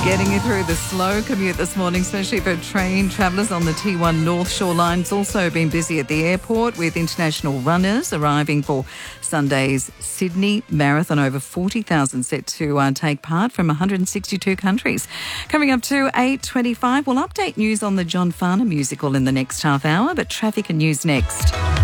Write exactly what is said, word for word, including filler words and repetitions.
Getting you through the slow commute this morning, especially for train travellers on the T one North Shore line. It's also been busy at the airport with international runners arriving for Sunday's Sydney Marathon. Over forty thousand set to uh, take part from one hundred sixty-two countries. Coming up to eight twenty-five, we'll update news on the John Farnham musical in the next half hour, but traffic and news next.